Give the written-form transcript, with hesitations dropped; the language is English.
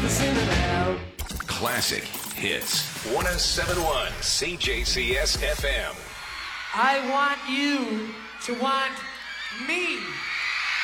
listen now. Classic hits. 107.1 CJCS FM. I want you to want me.